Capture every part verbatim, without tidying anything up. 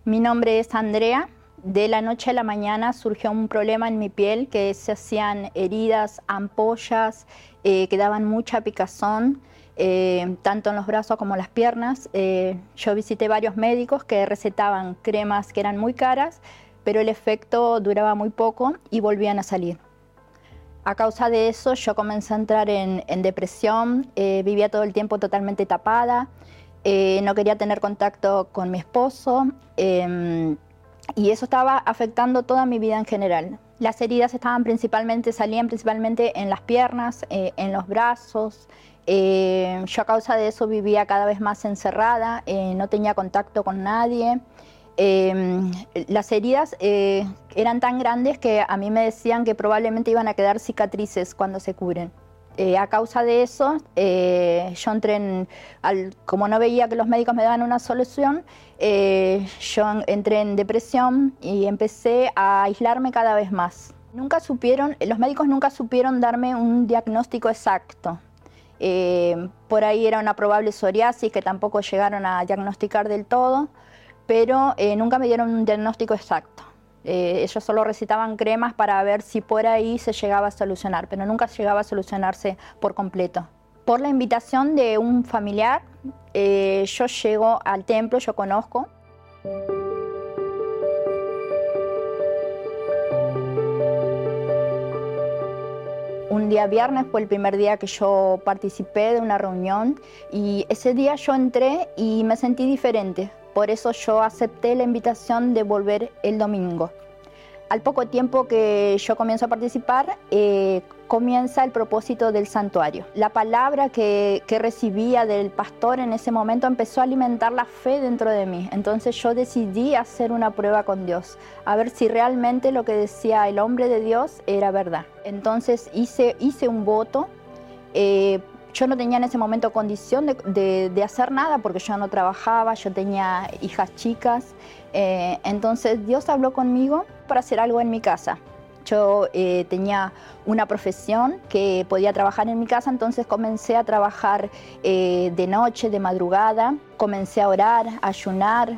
Mi nombre es Andrea. De la noche a la mañana surgió un problema en mi piel, que se hacían heridas, ampollas, eh, que daban mucha picazón, eh, tanto en los brazos como en las piernas. Eh, yo visité varios médicos que recetaban cremas que eran muy caras, pero el efecto duraba muy poco y volvían a salir. A causa de eso yo comencé a entrar en, en depresión, eh, vivía todo el tiempo totalmente tapada, eh, no quería tener contacto con mi esposo, eh, y eso estaba afectando toda mi vida en general. Las heridas estaban principalmente, salían principalmente en las piernas, eh, en los brazos. Eh, yo a causa de eso vivía cada vez más encerrada, eh, no tenía contacto con nadie. Eh, las heridas eh, eran tan grandes que a mí me decían que probablemente iban a quedar cicatrices cuando se curen. Eh, a causa de eso, eh, yo entré en, al, como no veía que los médicos me daban una solución, eh, yo entré en depresión y empecé a aislarme cada vez más. Nunca supieron, los médicos nunca supieron darme un diagnóstico exacto. Eh, por ahí era una probable psoriasis que tampoco llegaron a diagnosticar del todo, pero eh, nunca me dieron un diagnóstico exacto. Eh, ellos solo recetaban cremas para ver si por ahí se llegaba a solucionar, pero nunca llegaba a solucionarse por completo. Por la invitación de un familiar, eh, yo llego al templo, yo conozco. Un día viernes fue el primer día que yo participé de una reunión y ese día yo entré y me sentí diferente. Por eso yo acepté la invitación de volver el domingo. Al poco tiempo que yo comienzo a participar, eh, comienza el propósito del santuario. La palabra que, que recibía del pastor en ese momento empezó a alimentar la fe dentro de mí. Entonces yo decidí hacer una prueba con Dios, a ver si realmente lo que decía el hombre de Dios era verdad. Entonces hice, hice un voto. Eh, Yo no tenía en ese momento condición de, de, de hacer nada porque yo no trabajaba, yo tenía hijas chicas. Eh, entonces Dios habló conmigo para hacer algo en mi casa. Yo eh, tenía una profesión que podía trabajar en mi casa, entonces comencé a trabajar eh, de noche, de madrugada. Comencé a orar, a ayunar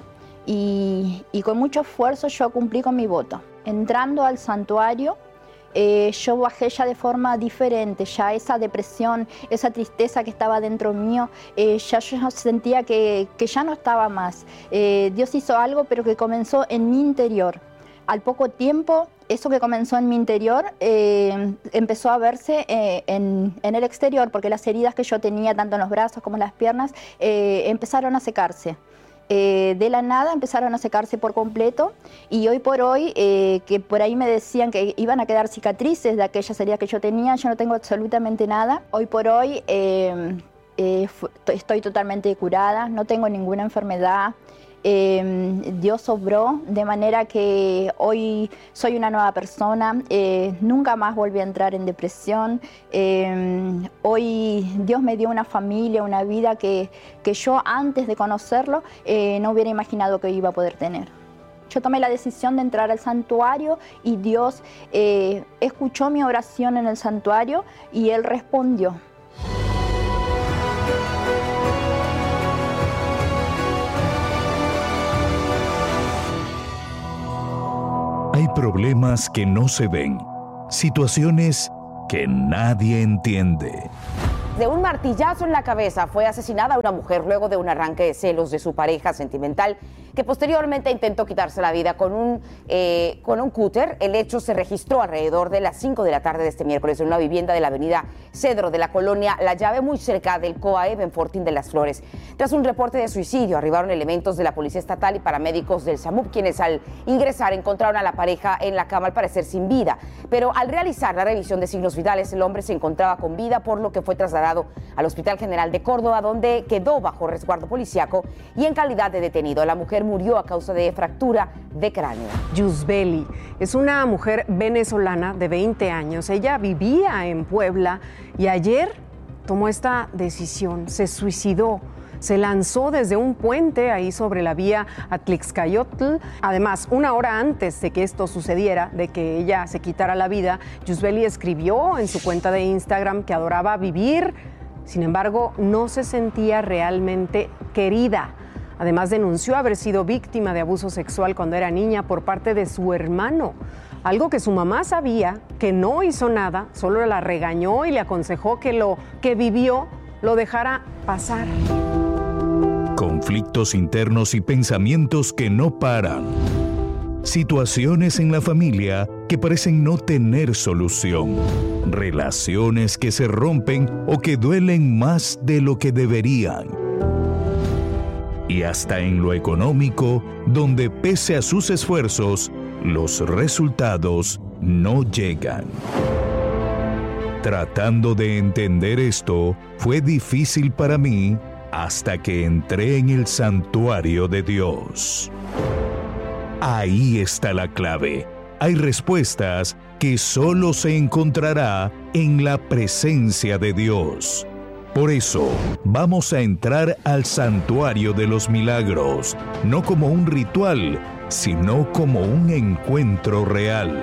y, y con mucho esfuerzo yo cumplí con mi voto. Entrando al santuario, Eh, yo bajé ya de forma diferente, ya esa depresión, esa tristeza que estaba dentro mío, eh, ya yo sentía que, que ya no estaba más. Eh, Dios hizo algo, pero que comenzó en mi interior. Al poco tiempo, eso que comenzó en mi interior eh, empezó a verse eh, en, en el exterior, porque las heridas que yo tenía, tanto en los brazos como en las piernas, eh, empezaron a secarse. Eh, de la nada empezaron a secarse por completo y hoy por hoy, eh, que por ahí me decían que iban a quedar cicatrices de aquellas heridas que yo tenía, yo no tengo absolutamente nada. Hoy por hoy eh, eh, estoy totalmente curada, no tengo ninguna enfermedad. Eh, Dios obró de manera que hoy soy una nueva persona, eh, nunca más volví a entrar en depresión. Eh, hoy Dios me dio una familia, una vida que, que yo antes de conocerlo eh, no hubiera imaginado que iba a poder tener. Yo tomé la decisión de entrar al santuario y Dios eh, escuchó mi oración en el santuario y Él respondió. Hay problemas que no se ven, situaciones que nadie entiende. De un martillazo en la cabeza fue asesinada una mujer luego de un arranque de celos de su pareja sentimental que posteriormente intentó quitarse la vida con un, eh, con un cúter. El hecho se registró alrededor de las cinco de la tarde de este miércoles en una vivienda de la avenida Cedro de la colonia La Llave, muy cerca del COAEB en Fortín de las Flores. Tras un reporte de suicidio, arribaron elementos de la Policía Estatal y paramédicos del SAMUP, quienes al ingresar encontraron a la pareja en la cama, al parecer sin vida. Pero al realizar la revisión de signos vitales, el hombre se encontraba con vida, por lo que fue trasladado al Hospital General de Córdoba, donde quedó bajo resguardo policiaco y en calidad de detenido. La mujer murió a causa de fractura de cráneo. Yusbeli es una mujer venezolana de veinte años. Ella vivía en Puebla y ayer tomó esta decisión, se suicidó. Se lanzó desde un puente ahí sobre la vía Atlixcayotl. Además, una hora antes de que esto sucediera, de que ella se quitara la vida, Yusbeli escribió en su cuenta de Instagram que adoraba vivir. Sin embargo, no se sentía realmente querida. Además, denunció haber sido víctima de abuso sexual cuando era niña por parte de su hermano. Algo que su mamá sabía, que no hizo nada, solo la regañó y le aconsejó que lo que vivió lo dejara pasar. Conflictos internos y pensamientos que no paran. Situaciones en la familia que parecen no tener solución. Relaciones que se rompen o que duelen más de lo que deberían. Y hasta en lo económico, donde pese a sus esfuerzos, los resultados no llegan. Tratando de entender esto, fue difícil para mí hasta que entré en el santuario de Dios. Ahí está la clave. Hay respuestas que solo se encontrará en la presencia de Dios. Por eso, vamos a entrar al santuario de los milagros, no como un ritual, sino como un encuentro real.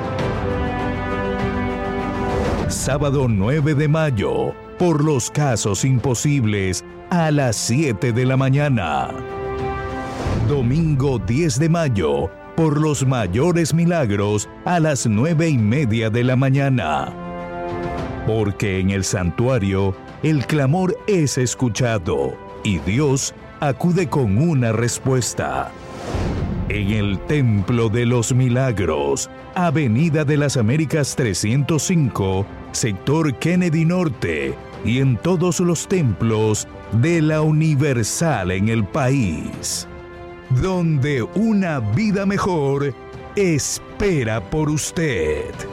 Sábado nueve de mayo, por los casos imposibles, a las siete de la mañana. Domingo diez de mayo, por los mayores milagros, a las nueve y media de la mañana. Porque en el santuario, el clamor es escuchado y Dios acude con una respuesta. En el Templo de los Milagros, Avenida de las Américas trescientos cinco, sector Kennedy Norte, y en todos los templos de la Universal en el país, donde una vida mejor espera por usted.